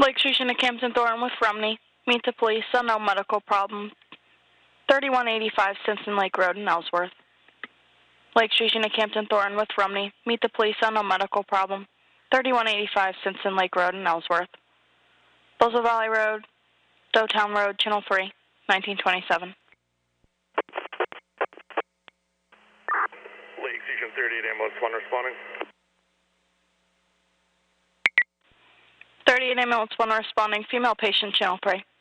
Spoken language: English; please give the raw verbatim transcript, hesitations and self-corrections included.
Lake Station to Campton Thorne with Rumney. Meet the police, unknown medical problem. thirty-one eighty-five Stinson Lake Road in Ellsworth. Lake Station to Campton Thorne with Rumney. Meet the police, unknown medical problem. thirty-one eighty-five Stinson Lake Road in Ellsworth. Buzzell Valley Road, Doughtown Road, Channel three, nineteen twenty-seven. Lake Station thirty-eight ambulance one responding. thirty-eight ambulance one responding, female patient, Channel three.